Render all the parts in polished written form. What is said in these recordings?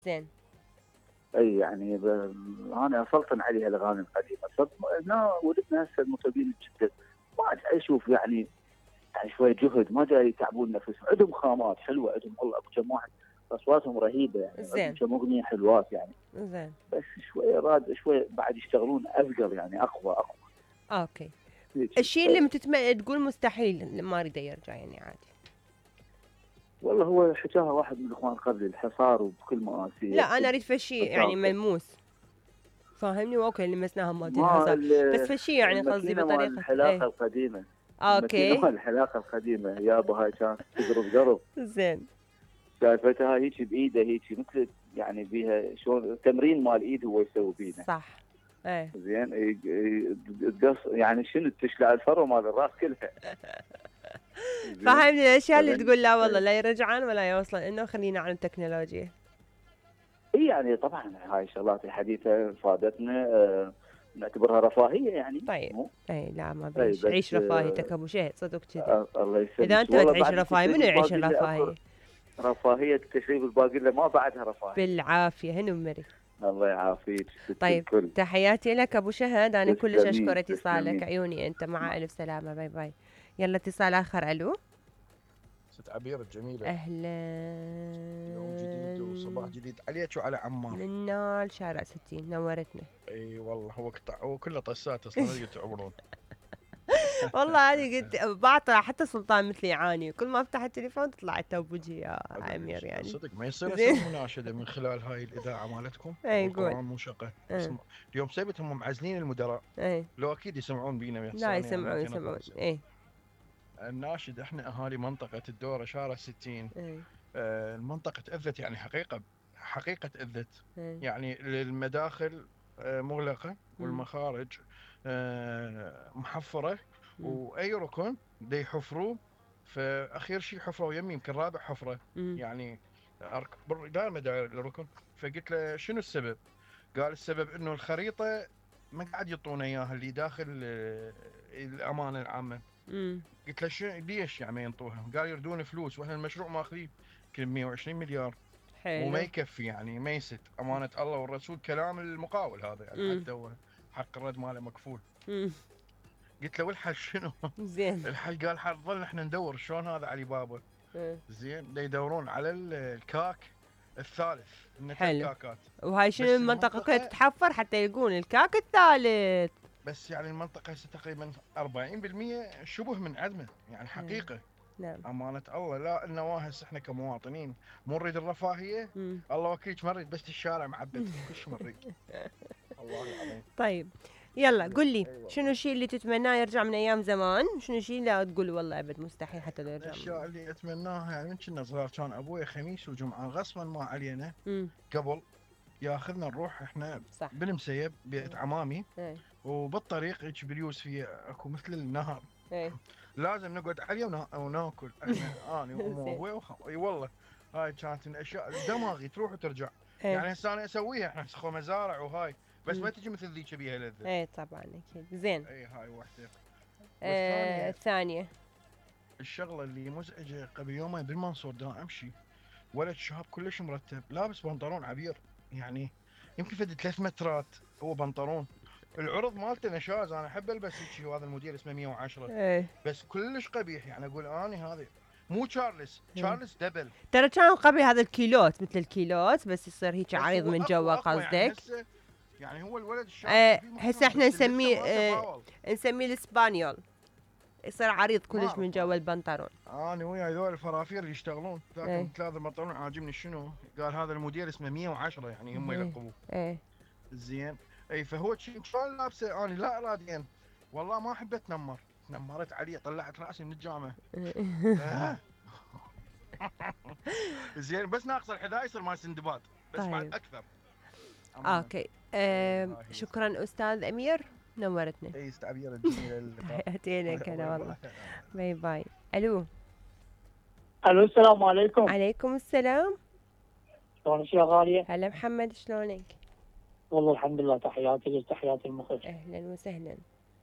زين. اي يعني انا اسلطن عليها الاغاني القديمه، لا ولدنا هسه المطربين الجدد ما جاي اشوف يعني شويه جهد، ما جاي يتعبون نفسهم، عندهم خامات حلوه، عندهم والله اكو كم واحد اصواتهم رهيبه يعني، عندهم زين. كم اغنيه حلوات يعني. زين. بس شويه راد شويه بعد يشتغلون اثقل يعني، اقوى اوكي. هيك. الشيء اللي تقول مستحيل ما اريده يرجع يعني عادي. والله هو حكاها واحد من الاخوان قبل، الحصار وبكل لا مآسيه انا بكل اريد فشي يعني مشاكل. ملموس. فاهمني؟ اوكي لمسناها مالت ما الحصار. بس فشي يعني قصدي الماكينه مال بطريقه الحلاقه القديمه، الماكينه اوكي. مال الحلاقه القديمه يابا هاي كانت تقرب قرب. زين. شايفتها هيك بايده هيك مثل يعني بيها شلون تمرين مال ايد هو يسوي بينا. صح. ايه. زين تقص يعني شنو تشلع الفروه مال الراس كلها. زين. فهمني الاشياء اللي فمن تقول لا والله لا يرجعن ولا يوصلن انه خلينا على التكنولوجيا. اي يعني طبعا هاي الشغلات الحديثه فادتنا، نعتبرها رفاهيه يعني طيب. مو. اي لا ما اي بيش بس عيش رفاهيتك ابو شهد صدق كذي. الله اذا يسلمك انت ما والله، تعيش بعد رفاهية التشريف منو يعيش الباقي اكو الرفاهية؟ رفاهيه، التشريف الباقي ما بعدها رفاهيه. بالعافية هنو مري. الله يعافيك ست طيب الكل. تحياتي لك ابو شهد، انا كلش اشكر تسلمين اتصالك، تسلمين. عيوني انت، مع الف سلامة، باي باي. يلا اتصال اخر. الو. ست عبير الجميلة، يوم جديد وصباح اهلا. جديد عليك وعلى عمار. من نال شارع 60 نورتنا. اي والله هو كله طسات اصلا ما تعبرون. والله هذه قلت بعطى حتى سلطان مثلي يعاني، كل ما افتح التليفون تطلع انت بوجهي يا امير يعني. صدق ما يصير اسوي زين. مناشدة من خلال هاي الاذاعة مالتكم اي قول. والقرآن مو شقة اه. اليوم سبت هم معزلين المدراء، اي. لو اكيد يسمعون بينا لا يحصرون يعني ما يسمعون فينا يسمعون طاسة. اي. الناشد احنا اهالي منطقة الدورة شارع 60. اي. المنطقة تأذت يعني حقيقة تأذت. اي. يعني المداخل مغلقة مم. والمخارج محفرة، مم. وأي ركن دي يحفروه. فأخير شيء حفروا يمي يمكن رابع حفرة مم. يعني. دائما داير الركن. فقلت له شنو السبب؟ قال السبب انه الخريطة ما قاعد يعطونا اياها اللي داخل الامانة العامة. مم. قلت له ليش يعني ما ينطوها؟ قال يردون فلوس واحنا المشروع ماخذين يمكن 120 مليار وما حلو. يكفي يعني ما يسد امانه الله والرسول، كلام المقاول هذا يعني مم. حتى هو حق الرد ماله مكفول. مم. قلت له والحل شنو؟ زين. الحل قال حنظل احنا ندور شلون هذا علي بابا. اه. زين دا يدورون على الكاك الثالث، انه ثلاث حلو. كاكات. وهاي شنو بس المنطقة كلها المنطقه، تتحفر حتى يلقون الكاك الثالث؟ بس يعني المنطقه هسه تقريبا 40% شبه منعدمه يعني اه. حقيقه. نعم. امانه الله لا النواه هسه احنا كمواطنين مو نريد الرفاهيه. مم. الله وكيلك ما نريد بس الشارع معبد كلش ما نريد. والله العظيم. طيب يلا قل لي اي والله. شنو الشيء اللي تتمناه يرجع من ايام زمان، شنو الشيء لا تقول والله ابد مستحيل حتى لو يرجع الاشياء من. اللي اتمناها يعني من كنا صغار كان ابوي خميس وجمعه غصبا ما علينا امم. قبل ياخذنا نروح احنا صح. بالمسيب بيت ايه. عمامي. ايه. وبالطريق هيك باليوسفيه اكو مثل النهر، ايه. لازم نقعد عليه وناكل احنا انا وامي زين. وابوي اي والله. هاي كانت من الاشياء دماغي تروح وترجع. ايه. يعني هسه انا اسويها احنا اخو مزارع وهاي، بس ما امم. تجي مثل ذيك بيها لذه. ايه طبعا اكيد. زين. اي هاي وحده. والثانيه الثانية. الشغله اللي مزعجه قبل يومين بالمنصور دا امشي ولد شاب كلش مرتب لابس بنطلون عبير يعني يمكن فد 3 مترات هو بنطلون. العرض مالته نشاز، انا احب البس هيك، وهذا الموديل اسمه 110. ايه. بس كلش قبيح يعني اقول اني هذا مو ايه. تشارلز دبل. ترى كان قبل هذا الكيلوت مثل الكيلوت بس يصير هيك بس عريض هو من جوا اقوى يعني قصدك. هسه. يعني هو الولد الشاب خفيف هسه محترم احنا بس اللبسه نسميه مالته فاول. نسميه الاسبانيول، يصير عريض ما كلش من اعرف جوا انا. البنطلون. انا ويا هذول الفرافير اللي يشتغلون ذاك ايه. مثل هذا البنطلون عاجبني شنو؟ قال هذا الموديل اسمه 110 يعني هم ايه. يلقبوه. ايه. زين. اي فهو شلون لابسه انا لا اراديا والله ما احب اتنمر. نمرت عليه طلعت راسي من الجامعه. آه. زين بس ناقص الحذاء يصير مال سندباد بس بعد طيب. اكثر امانه. اوكي. اي هاي هي شكرا استاذ امير، نورتنا. اي استعبير الجميله اللقاء. تحياتي لك باي انا والله. باي. باي باي. الو. الو السلام عليكم. عليكم السلام. شلونك يا غالية؟ هلا محمد شلونك؟ والله الحمد لله، تحياتي لك تحياتي المخرج. اهلا وسهلا.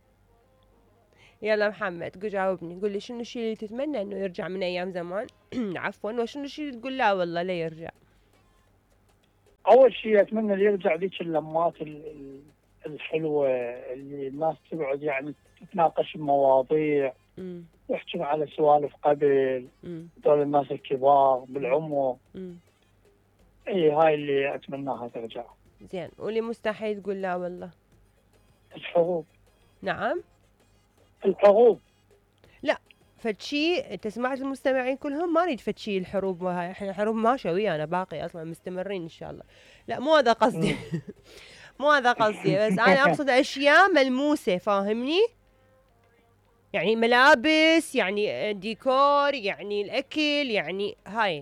يلا محمد قول جاوبني، قول لي شنو الشيء اللي تتمنى انه يرجع من ايام زمان عفوا، وشنو الشيء اللي تقول لا والله لا يرجع. اول شيء اتمنى اللي يرجع ذيك اللمات الحلوه اللي الناس تقعد يعني تتناقش بمواضيع، يحكون على سوالف قبل، دول الناس الكبار بالعمر. اي هاي اللي اتمناها ترجع. زين، واللي مستحيل تقول لا والله؟ الحروب. نعم؟ الحروب. لا، فد شيء انت سمعت المستمعين كلهم، ما نريد فد شيء الحروب، وهاي احنا الحروب ماشيه ويانا باقي اصلا مستمرين ان شاء الله. لا مو هذا قصدي. مو هذا قصدي، بس انا اقصد اشياء ملموسه، فاهمني؟ يعني ملابس، يعني ديكور، يعني الاكل، يعني هاي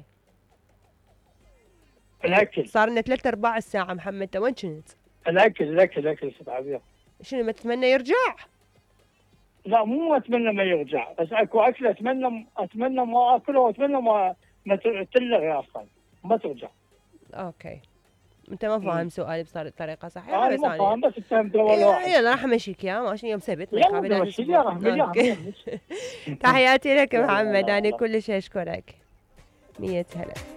الاكل صار لنا 3/4 الساعه. محمد انت وين كنت؟ الاكل ست عبير. شنو ما تتمنى يرجع؟ لا مو اتمنى ما يرجع، بس اكو اكل اتمنى ما اكله، واتمنى ما تلغي اصلا ما ترجع. اوكي، انت ما فاهم سؤالي بطريقه صحيحه. انا ما فاهم، بس فهمت اول واحد. يلا راح امشيك اياه، ماشي يوم سبت ما يلا يقابلها مشي يا الاسبوع. رحمة. تحياتي لك يلا، محمد، يلا، انا يلا. كلش اشكرك. 100 هلا.